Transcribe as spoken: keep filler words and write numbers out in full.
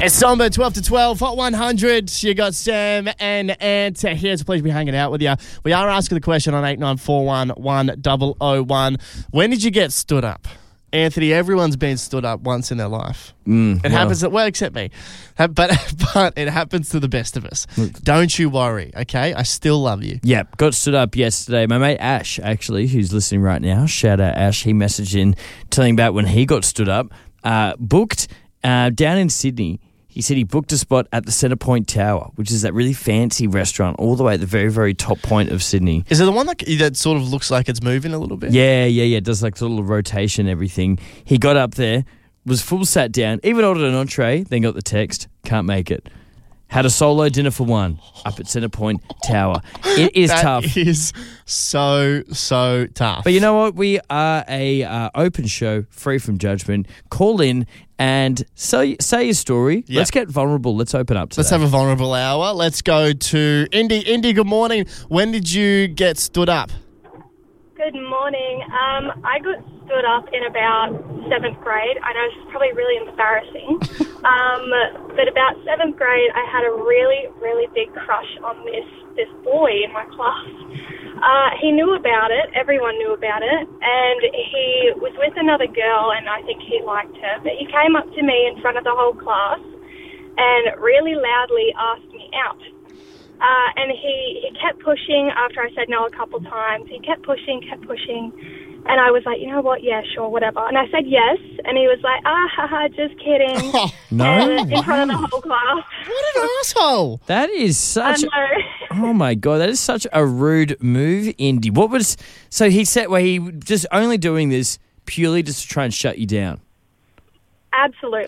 It's Samba, twelve to twelve, Hot one hundred. You got Sam and Ant here. It's a pleasure to be hanging out with you. We are asking the question on eight nine four one, one zero zero one. When did you get stood up? Anthony, everyone's been stood up once in their life. Mm, it well. happens, to, well, except me. But, but it happens to the best of us. Don't you worry, okay? I still love you. Yep, got stood up yesterday. My mate Ash, actually, who's listening right now, shout out Ash, he messaged in telling about when he got stood up, uh, booked uh, down in Sydney. He said he booked a spot at the Centrepoint Tower, which is that really fancy restaurant all the way at the very, very top point of Sydney. Is it the one that, that sort of looks like it's moving a little bit? Yeah, yeah, yeah. It does like sort of rotation and everything. He got up there, was full sat down, even ordered an entree, then got the text, can't make it. Had a solo dinner for one up at Centrepoint Tower. It is that tough. It is so, so tough. But you know what? We are a uh, open show, free from judgment. Call in and say, say your story. Yep. Let's get vulnerable. Let's open up today. Let's have a vulnerable hour. Let's go to Indy. Indy, good morning. When did you get stood up? Good morning. Um, I got stood up in about seventh grade. I know it's probably really embarrassing. um, but about seventh grade, I had a really, really big crush on this, this boy in my class. Uh, he knew about it. Everyone knew about it. And he was with another girl, and I think he liked her. But he came up to me in front of the whole class and really loudly asked me out. Uh, and he, he kept pushing after I said no a couple times. He kept pushing, kept pushing. And I was like, you know what? Yeah, sure, whatever. And I said yes. And he was like, ah, haha, just kidding. Oh, no. And in front of the whole class. What an asshole. That is I such... know. Oh, my God. That is such a rude move, Indy. What was... So he said, well, he just only doing this purely just to try and shut you down. Absolutely.